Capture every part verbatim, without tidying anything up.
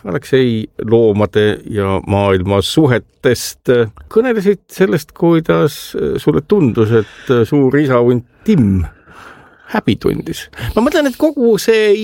Aleksei, loomade ja maailma suhetest. Kõnelesid sellest, kuidas sulle tundus, et suur isahunt Tim häbi tundis. Ma mõtlen, et kogu see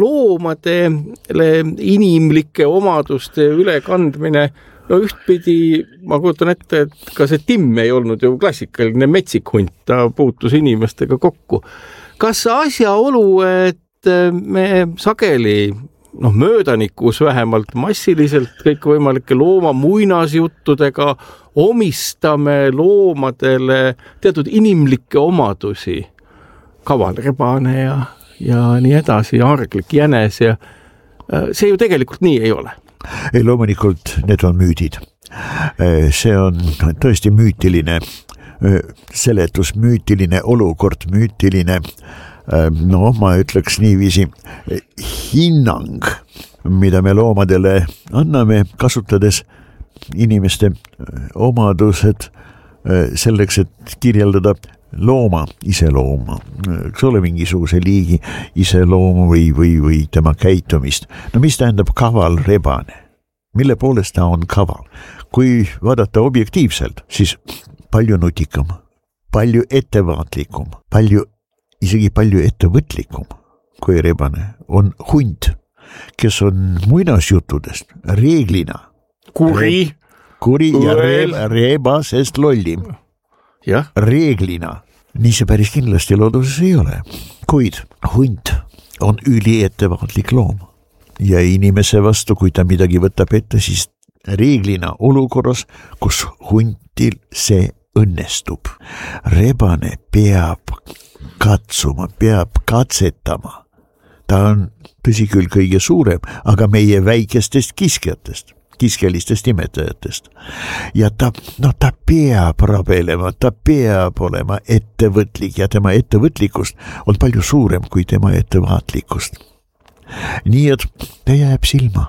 loomadele inimlike omaduste ülekandmine, no ühtpidi ma kujutan ette, et ka see Tim ei olnud ju klassikaline metsik hunt, ta puutus inimestega kokku. Kas asjaolu, et me sageli, noh möödanikus vähemalt massiliselt kõikvõimalike looma muinasjuttudega omistame loomadele teatud inimlikke omadusi, kavalrebane ja, ja nii edasi, arglik jänes ja see ju tegelikult nii ei ole. Ei, loomulikult need on müüdid. See on tõesti müütiline seletus, müütiline olukord, müütiline, no ma ütleks niiviisi, hinnang, mida me loomadele anname, kasutades inimeste omadused selleks, et kirjeldada looma iselooma, eks ole mingisuguse liigi iseloomu või, või, või tema käitumist. No mis tähendab kaval rebane? Mille poolest ta on kaval? Kui vaadata objektiivselt, siis palju nutikam, palju ettevaatlikum, palju, isegi palju ettevõtlikum kui rebane on hunt, kes on muinasjuttudest reeglina kuri, kuri ja reeb, rebasest lollim. Ja. Reeglina. Nii see päris kindlasti looduses ei ole. Kuid hunt on üli ettevaatlik loom. Ja inimese vastu, kui ta midagi võtab ette, siis reeglina olukorras, kus huntil see õnnestub. Rebane peab katsuma, peab katsetama. Ta on tõsi küll kõige suurem, aga meie väikestest kiskjatest. kiskelistest imetajatest. Ja ta, no ta peab rabelema, ta peab olema ettevõtlik ja tema ettevõtlikust on palju suurem kui tema ettevaatlikust. Nii et ta jääb silma.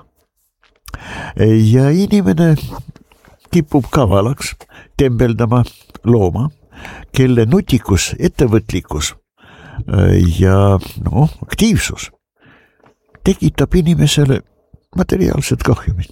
Ja inimene kipub kavalaks tembeldama looma, kelle nutikus, ettevõtlikkus ja no, aktiivsus tekitab inimesele materiaalset kahjumit.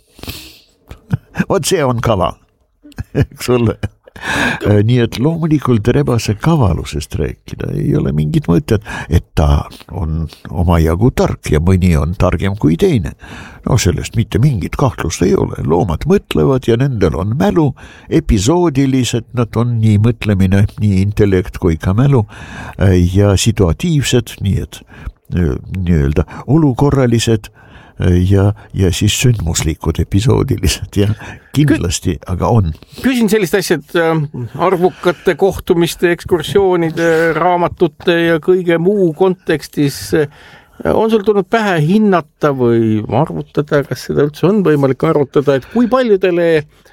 Vot see on kaval, eks ole. Nii et loomulikult rebase kavalusest rääkida ei ole mingit mõtet, et ta on omajagu tark ja mõni on targem kui teine. No sellest mitte mingit kahtlust ei ole. Loomad mõtlevad ja nendel on mälu, episoodilised, nad on nii mõtlemine, nii intellekt kui ka mälu ja situatiivsed, nii et nii-öelda olukorralised ja, ja siis sündmuslikud episoodilised ja kindlasti, Kü- aga on. Küsin sellist asja, et arvukate kohtumiste, ekskursioonide, raamatute ja kõige muu kontekstis on sul tulnud pähe hinnata või arvutada, kas seda üldse on võimalik arvutada, et kui paljudele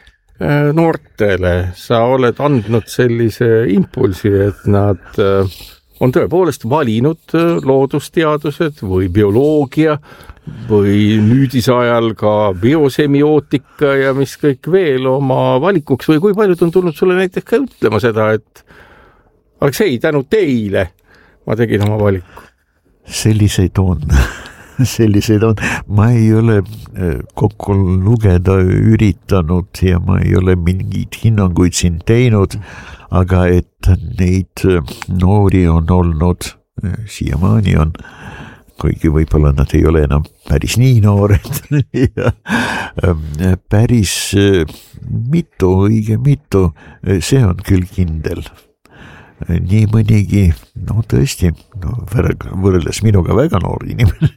noortele sa oled andnud sellise impulsi, et nad on tõepoolest valinud loodusteadused või bioloogia või nüüdise ajal ka biosemiootika ja mis kõik veel oma valikuks või kui paljud on tulnud sulle näiteks ka ütlema seda, et Aleksei, tänu teile ma tegin oma valiku. Selliseid on, selliseid on. Ma ei ole kokku lugeda üritanud ja ma ei ole mingeid hinnanguid siin teinud, aga et neid noori on olnud, siiamaani on, kuigi võib-olla nad ei ole enam päris nii noored ja päris mitu, õige mitu, see on küll kindel. Nii mõnigi, no tõesti, no, võrreldes minuga väga noor inimene,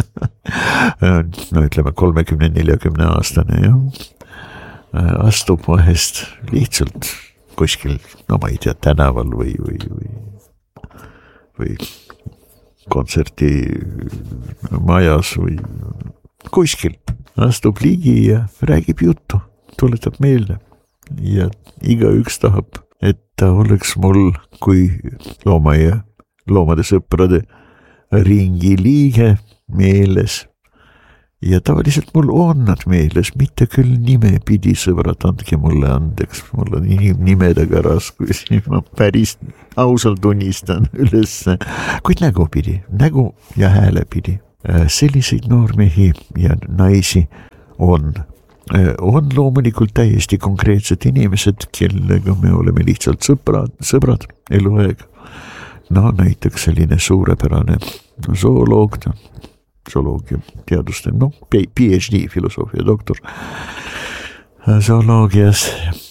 no ütleme kolmekümne neljakümne aastane ja astub vahest lihtsalt kuskil, no ma ei tea, tänaval või, või, või, või kontserti majas või kuskil astub ligi ja räägib juttu, tuletab meelde ja igaüks tahab, et ta oleks mul kui looma ja loomade sõprade ringi liige meeles. Ja tavaliselt mul on nad meeles, mitte küll nime pidi, sõbrad, andke mulle andeks, mul on nimedega raskusi, ma päris ausalt tunnistan üles, kuid nägu pidi, nägu ja hääle pidi. Selliseid noormehi ja naisi on, on loomulikult täiesti konkreetsed inimesed, kellega me oleme lihtsalt sõbrad, sõbrad eluaeg. No näiteks selline suurepärane zooloog, zooloogia teaduste, no P H D, filosoofia doktor zooloogias,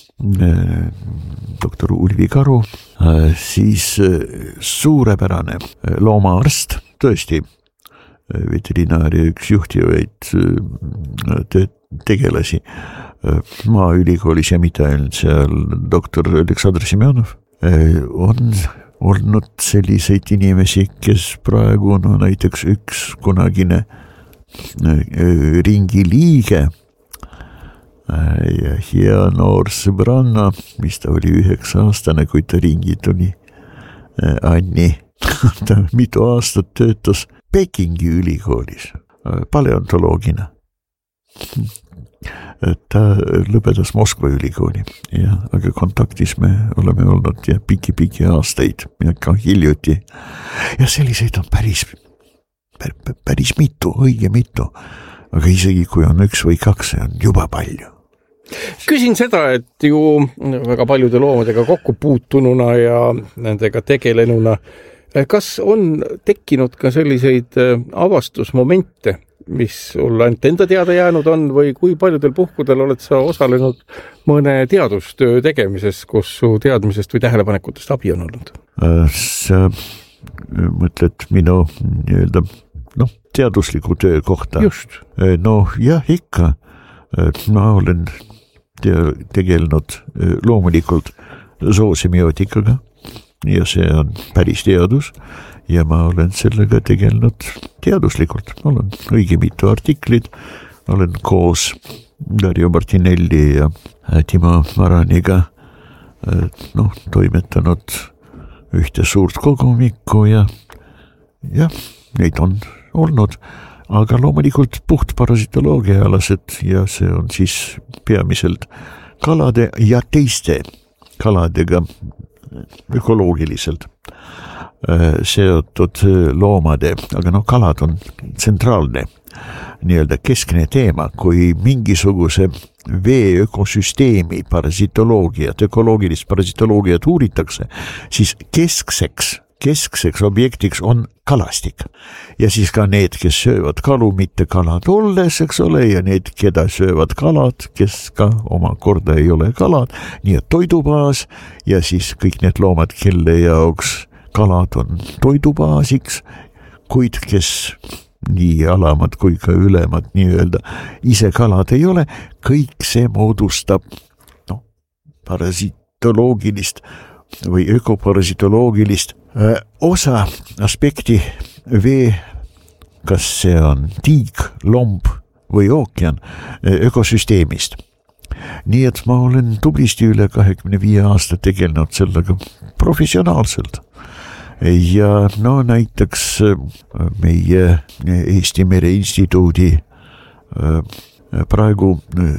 doktor Ulvi Karu, siis suurepärane loomaarst, tõesti veterinaaria üks juhtivaid tegelasi Maaülikoolis ja mitte ainult seal doktor Aleksandr Semjonov, on olnud selliseid inimesi, kes praegu on no, näiteks üks kunagine ringi liige ja hea noor sõbranna, mis ta oli üheksa aastane, kui ta ringi tuli, Anni, ta mitu aastat töötas Pekingi ülikoolis paleontoloogina. Ta lõpetas Moskva ülikooli, ja, aga kontaktis me oleme olnud ja piki-piki aastaid ja ka hiljuti. Ja selliseid on päris, päris mitu, õige mitu, aga isegi kui on üks või kaks, see on juba palju. Küsin seda, et ju väga paljude loomadega kokku puutununa ja nendega tegelenuna, kas on tekkinud ka selliseid avastusmomente, mis sulle ainult enda teada jäänud on või kui paljudel puhkudel oled sa osalenud mõne teadustöö tegemises, kus su teadmisest või tähelepanekutest abi on olnud? Sa mõtled minu nii-öelda noh, teadusliku töö kohta? Just. No jah, ikka. Ma olen tegelenud loomulikult zoosemiotikaga ja see on päris teadus. Ja ma olen sellega tegelenud teaduslikult. Olen õige mitu artiklit, olen koos Dario Martinelli ja Timo Maraniga no, toimetanud ühte suurt kogumikku ja, ja neid on olnud, aga loomulikult puht parasitoloogia alased ja see on siis peamiselt kalade ja teiste kaladega ökoloogiliselt seotud loomade, aga noh, kalad on tsentraalne, nii-öelda keskne teema, kui mingisuguse vee ökosüsteemi parasitoloogiat, ökoloogilist parasitoloogiat uuritakse, siis keskseks, keskseks objektiks on kalastik. Ja siis ka need, kes söövad kalu, mitte kalad olles, eks ole, ja need, keda söövad kalad, kes ka oma korda ei ole kalad, nii et toidubaas ja siis kõik need loomad, kelle jaoks kalad on toidubaasiks, kuid kes nii alamad kui ka ülemad nii-öelda ise kalad ei ole, kõik see moodustab no, parasitoloogilist või ökoparasitoloogilist äh, osa aspekti vee, kas see on tiig, lomb või ookean ökosüsteemist. Nii et ma olen tublisti üle kahekümne viie aasta tegelenud sellega professionaalselt. Ja no näiteks meie Eesti Mereinstituudi praegu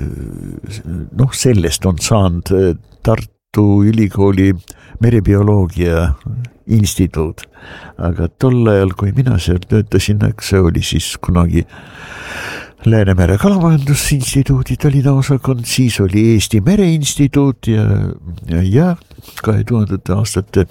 noh, sellest on saanud Tartu Ülikooli merebioloogia instituut, aga tol ajal, kui mina seal töötasin, see oli siis kunagi Läänemere kalamajandusinstituudi Tallinna osakond, siis oli Eesti Mereinstituut ja, ja, ja kahe tuhandete aastate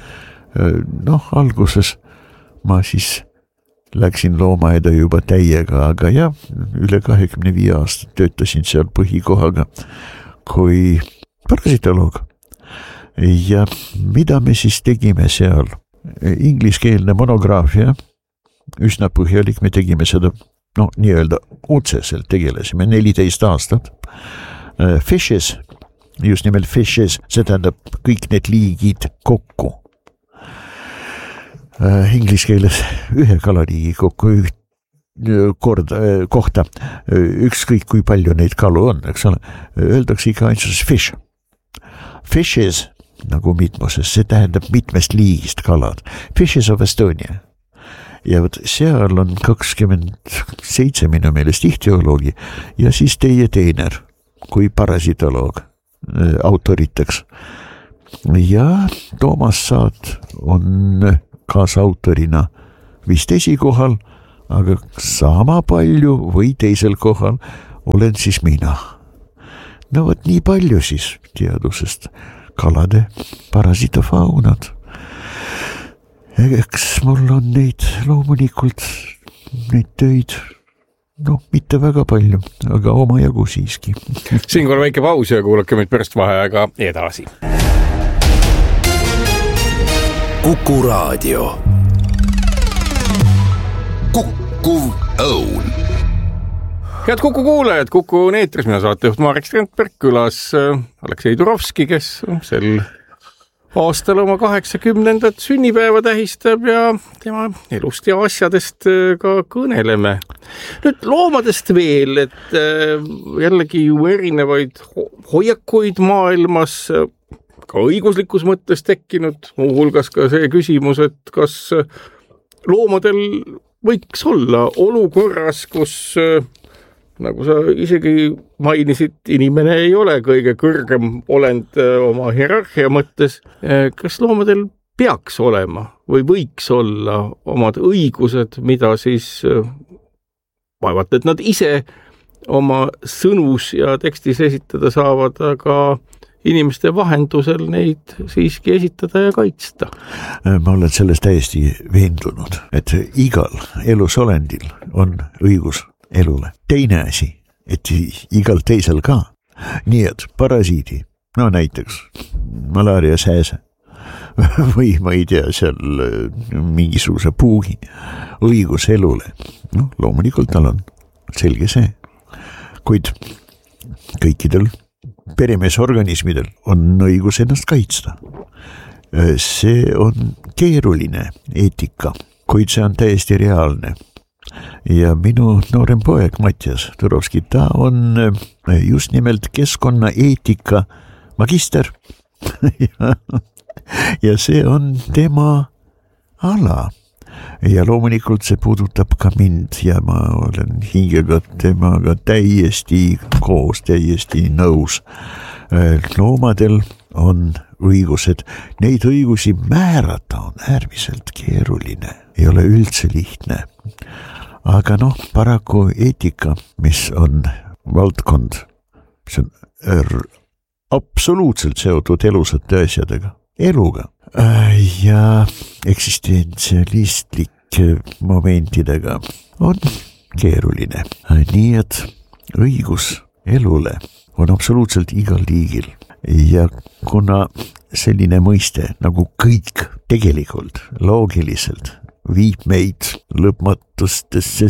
noh, alguses ma siis läksin loomaeda juba täiega, aga jah, üle kahekümne viie aastat töötasin seal põhikohaga kui parasitoloog. Ja mida me siis tegime seal? Ingliskeelne monograafia, üsna põhjalik, me tegime seda, no nii-öelda otseselt tegelesime neliteist aastat. Fishes, just nimelt fishes, see tähendab kõik need liigid kokku. Inglise keeles ühe kalaliigi kokku üht korda, kohta, ükskõik kui palju neid kalu on, eks ole, öeldakse ikka ainsus fish. Fishes, nagu mitmuses, see tähendab mitmest liigist kalad. Fishes of Estonia. Ja võt, seal on kakskümmend seitse minu meelest ihtioloogi ja siis teie teiner kui parasitoloog autoriteks. Ja Toomas Saat on kaasautorina vist esikohal, aga sama palju või teisel kohal olen siis mina. No vot nii palju siis teadusest. Kalade parasitofaunad. Eks mul on neid loomulikult, neid töid, noh, mitte väga palju, aga oma jagu siiski. Siinkohal väike paus ja kuulake meid pärast vaheaega edasi. Kuku Raadio. Kukkuv õun. Head Kuku kuulajad, Kuku on eetris, mina saatejuht Marek Strandberg, külas Aleksei Turovski, kes sel aastal oma kaheksakümnendat sünnipäeva tähistab ja tema elust ja asjadest ka kõneleme. Nüüd loomadest veel, et jällegi ju erinevaid hoiakuid maailmas, ka õiguslikus mõttes tekkinud, muuhulgas ka see küsimus, et kas loomadel võiks olla olukorras, kus nagu sa isegi mainisid, inimene ei ole kõige kõrgem olend oma hierarhia mõttes. Kas loomadel peaks olema või võiks olla omad õigused, mida siis vaevalt, et nad ise oma sõnus ja tekstis esitada saavad, aga inimeste vahendusel neid siiski esitada ja kaitsta? Ma olen sellest täiesti veendunud, et igal elusolendil on õigus elule. Teine asi, et igal teisel ka. Nii et parasiidi, no näiteks malaaria sääse või ma ei tea, seal mingisuguse puugi õigus elule. No loomulikult tal on selge see. Kuid kõikidel peremeesorganismidel on õigus ennast kaitsta. See on keeruline eetika, kuid see on täiesti reaalne. Ja minu noorem poeg Mattias Turovski, ta on just nimelt keskkonnaeetika magister ja, ja see on tema ala. Ja loomulikult see puudutab ka mind ja ma olen hingega temaga täiesti koos, täiesti nõus. Loomadel on õigused, neid õigusi määrata on äärmiselt keeruline, ei ole üldse lihtne. Aga noh, paraku eetika, mis on valdkond, mis on r- absoluutselt seotud elusate asjadega, eluga ja eksistentsialistlike momentidega, on keeruline. Nii et õigus elule on absoluutselt igal liigil ja kuna selline mõiste nagu kõik tegelikult loogiliselt viib meid lõpmatustesse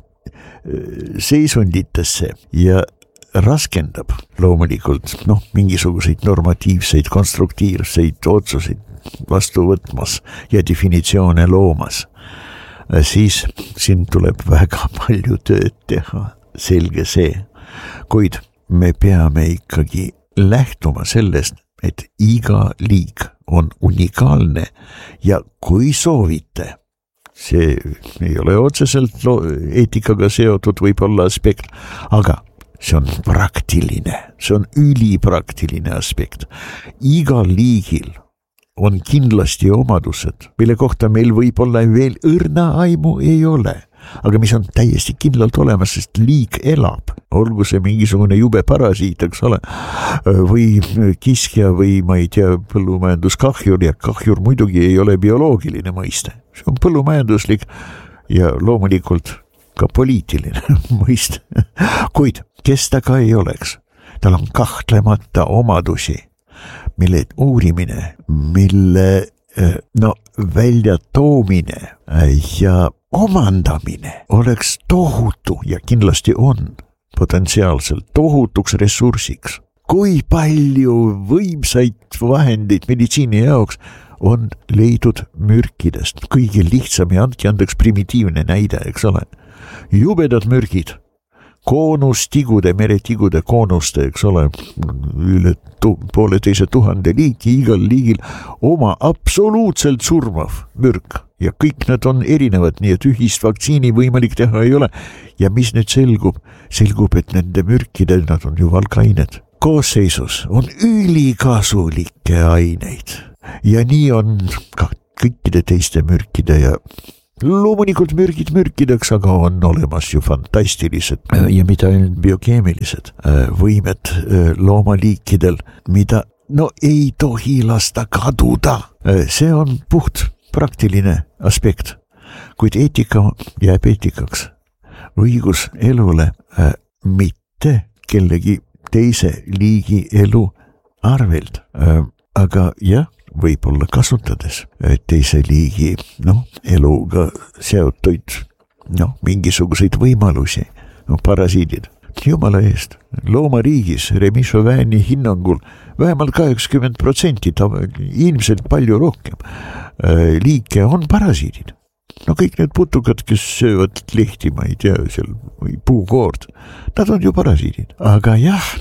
seisunditesse ja raskendab loomulikult noh, mingisuguseid normatiivseid, konstruktiivseid otsuseid vastu võtmas ja definitsioone loomas, siis siin tuleb väga palju tööd teha, selge see. Kuid me peame ikkagi lähtuma sellest, et iga liik on unikaalne ja kui soovite, see ei ole otseselt eetikaga seotud võib-olla aspekt, aga see on praktiline, see on ülipraktiline aspekt. Igal liigil on kindlasti omadused, mille kohta meil võib-olla veel õrna aimu ei ole, aga mis on täiesti kindlalt olemas, sest liik elab, olgu see mingisugune jube parasiit, eks ole, või kiskja või ma ei tea, põllumajanduskahjur ja kahjur muidugi ei ole bioloogiline mõiste. See on põllumajanduslik ja loomulikult ka poliitiline mõiste. Kuid kes ta ka ei oleks, tal on kahtlemata omadusi, mille uurimine, mille no, välja toomine ja omandamine oleks tohutu ja kindlasti on potentsiaalselt tohutuks ressursiks. Kui palju võimsaid vahendeid meditsiini jaoks on leidud mürkidest. Kõige lihtsam ja andki andeks primitiivne näide, eks ole. Jubedad mürgid, koonustigude, meretigude koonuste, eks ole, üle tu- poole teise tuhande liiki, igal liigil oma absoluutselt surmav mürk. Ja kõik nad on erinevad, nii et ühist vaktsiini võimalik teha ei ole. Ja mis nüüd selgub? Selgub, et nende mürkide, nad on ju valkained. Koosseisus on ülikasulikke aineid. Ja nii on ka kõikide teiste mürkide ja loomulikult mürgid mürkideks, aga on olemas ju fantastilised ja mitte ainult biokeemilised võimed loomaliikidel, mida no ei tohi lasta kaduda. See on puht praktiline aspekt, kuid eetika jääb eetikaks. Õigus elule mitte kellegi teise liigi elu arvelt, aga jah, võib-olla kasutades teise liigi no, eluga seotuid no, mingisuguseid võimalusi, no, parasiidid. Jumala eest, loomariigis Remi Chauvin'i hinnangul vähemalt kaheksakümmend protsenti, ilmselt palju rohkem liike on parasiidid. No kõik need putukad, kes söövad lehti, ma ei tea, seal või puukoord, nad on ju parasiidid. Aga jah,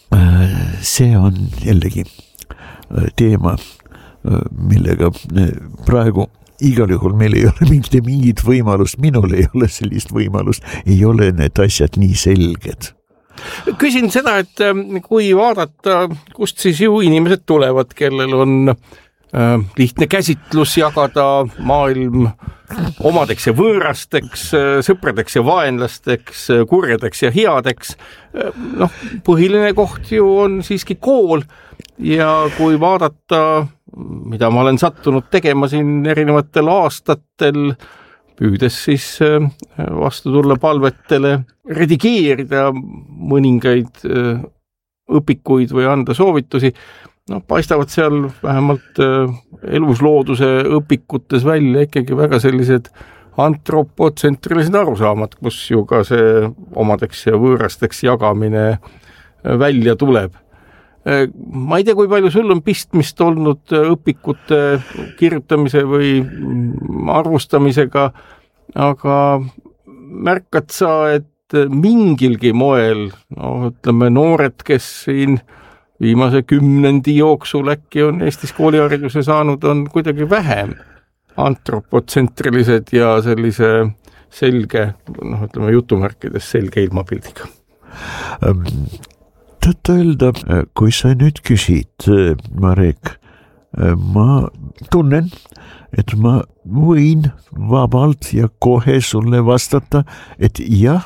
see on jällegi teema, millega praegu igal juhul meil ei ole mitte mingit võimalust, minul ei ole sellist võimalust, ei ole need asjad nii selged. Küsin seda, et kui vaadata, kust siis ju inimesed tulevad, kellel on äh, lihtne käsitlus jagada maailm omadeks ja võõrasteks, sõpradeks ja vaenlasteks, kurjadeks ja headeks. noh, põhiline koht ju on siiski kool ja kui vaadata, mida ma olen sattunud tegema siin erinevatel aastatel, püüdes siis vastu tulla palvetele, redigeerida mõningaid õpikuid või anda soovitusi, no paistavad seal vähemalt eluslooduse õpikutes välja ikkagi väga sellised antropotsentrilised arusaamad, kus ju ka see omadeks ja võõrasteks jagamine välja tuleb. Ma ei tea, kui palju sul on pistmist olnud õpikute kirjutamise või arvustamisega, aga märkad sa, et mingilgi moel, no ütleme noored, kes siin viimase kümnendi jooksul äkki on Eestis koolihariduse saanud, on kuidagi vähem antropotsentrilised ja sellise selge, noh ütleme jutumärkides selge ilmapildiga. Um. Tõtt öelda, kui sa nüüd küsid, Marek, ma tunnen, et ma võin vabalt ja kohe sulle vastata, et jah,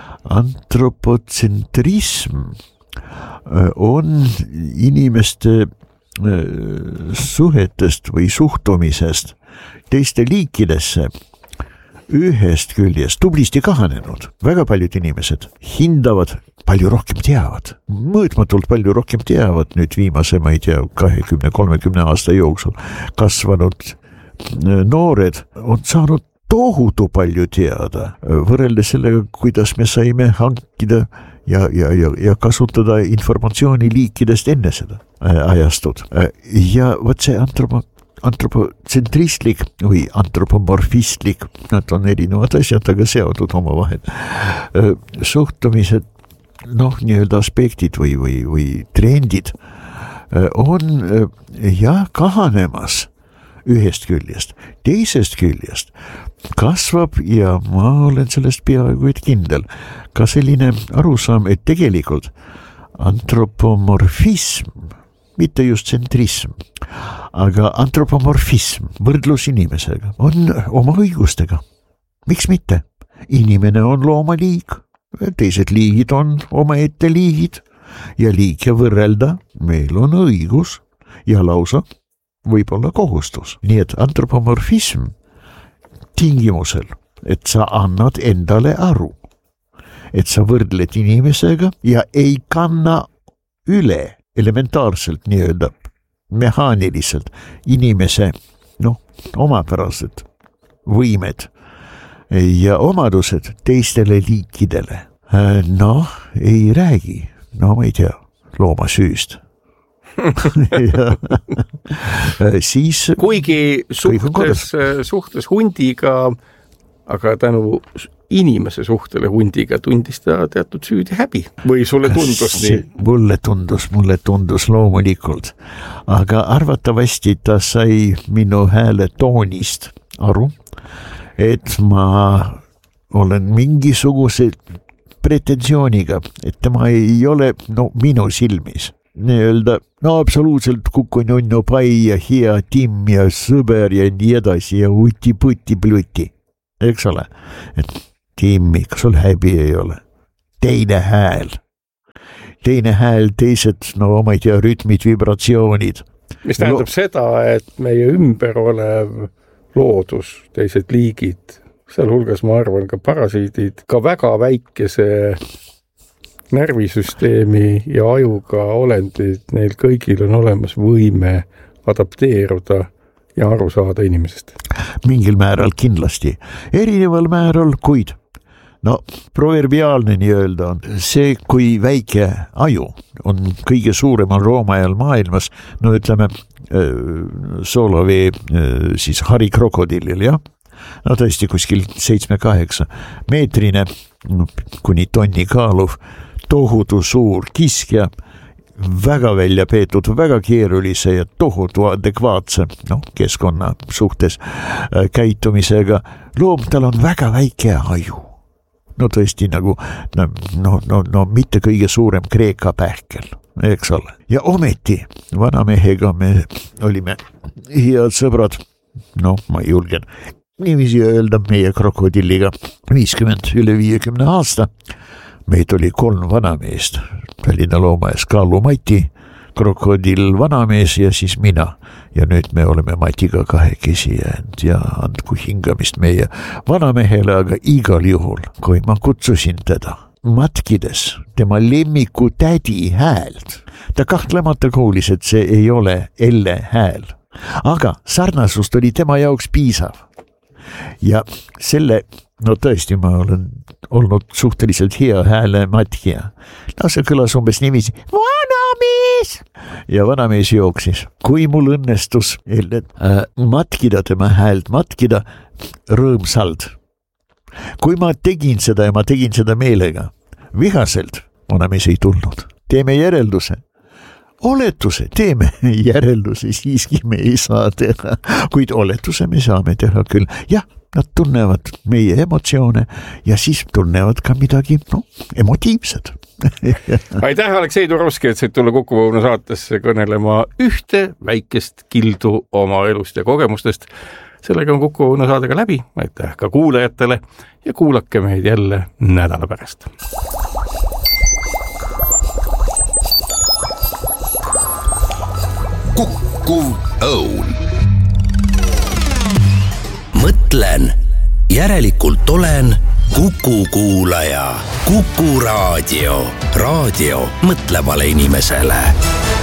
antropotsentrism on inimeste suhetest või suhtumisest teiste liikidesse ühest küljest tublisti kahanenud. Väga paljud inimesed hindavad, palju rohkem teavad, mõõtmatult palju rohkem teavad nüüd viimase, ma ei tea, kahekümne kolmekümne aasta jooksul kasvanud noored on saanud tohutu palju teada võrreldes sellega, kuidas me saime hankida ja, ja, ja, ja kasutada informatsiooni liikidest enne seda ajastud. Ja võt see antropo antropotsentristlik või antropomorfistlik, nad on erinevad asjad, aga seotud oma vahel. Suhtumised, noh, nii-öelda aspektid või, või, või trendid on jah kahanemas ühest küljest. Teisest küljest kasvab ja ma olen sellest peaaegu et kindel ka selline arusaam, et tegelikult antropomorfism, mitte just tsentrism, aga antropomorfism, võrdlus inimesega, on oma õigustega. Miks mitte? Inimene on loomaliik, teised liigid on omaette liigid ja liike võrrelda meil on õigus ja lausa võib-olla kohustus. Nii et antropomorfism tingimusel, et sa annad endale aru, et sa võrdled inimesega ja ei kanna üle elementaarselt nii-öelda mehaaniliselt inimese noh, omapärased võimed ja omadused teistele liikidele. Noh, ei räägi, no ma ei tea, looma süüst. ja, siis, kuigi suhtes, suhtes hundiga, aga tänu inimese suhtele hundiga tundis ta teatud süüdi häbi või sulle tundus nii? Mulle tundus, mulle tundus loomulikult, aga arvatavasti ta sai minu hääle toonist aru, et ma olen mingisuguse pretensiooniga, et tema ei ole no, minu silmis nii-öelda no absoluutselt kukunjonno pai ja hea timm ja sõber ja nii edasi ja uti-puti-pluti. eks ole, et Timmi, kas sul häbi ei ole? Teine hääl, teine hääl, teised, no ma ei tea, rütmid, vibratsioonid. Mis tähendab Lo- seda, et meie ümber olev loodus, teised liigid, seal hulgas ma arvan ka parasiidid, ka väga väikese närvisüsteemi ja ajuga olendid, neil kõigil on olemas võime adapteeruda ja aru saada inimesest. Mingil määral kindlasti, erineval määral, kuid no proverbiaalne nii öelda on see, kui väike aju on kõige suuremal roomajal maailmas, no ütleme Soolovee siis harikrokodillil, jah? No tõesti kuskil seitsme-kaheksa meetrine, kuni tonni kaaluv, tohutu suur kiskja, väga välja peetud, väga keerulise ja tohutu adekvaatse no, keskkonna suhtes käitumisega. Loom, tal on väga väike aju. No tõesti nagu, no, no, no, no mitte kõige suurem Kreeka pähkel, eks ole. Ja ometi vanamehega me olime head sõbrad, no ma julgen niiviisi öelda meie krokodilliga viiskümmend üle viiekümne aasta. Meid oli kolm vanameest, Tallinna loomajas Kallu Mati, krokodill vanamees ja siis mina. Ja nüüd me oleme Matiga kahekesi jäänud ja andku hingamist meie vanamehele, aga igal juhul, kui ma kutsusin teda matkides tema lemmiku tädi häält, ta kahtlemata kuulis, et see ei ole Elle hääl, aga sarnasust oli tema jaoks piisav. Ja selle, no tõesti ma olen olnud suhteliselt hea hääle matkija. No see kõlas umbes niiviisi, vanamees! Ja vanamees jooksis. Kui mul õnnestus äh, matkida tema häält, matkida rõõmsalt. Kui ma tegin seda ja ma tegin seda meelega, vihaselt, vanamees ei tulnud. Teeme järelduse. Oletuse, teeme järelduse, siiski me ei saa teha, kuid oletuse me saame teha küll. Jah, nad tunnevad meie emotsioone ja siis tunnevad ka midagi no, emotiivsed. Aitäh, Aleksei Turovski, et said tulla Kuku Õuna saatesse kõnelema ühte väikest kildu oma elust ja kogemustest. Sellega on Kuku Õuna saadega läbi. Aitäh ka kuulajatele ja kuulake meid jälle nädala pärast. Kuku Õun. Mõtlen, järelikult olen Kuku kuulaja. Kuku raadio. Raadio mõtlevale inimesele.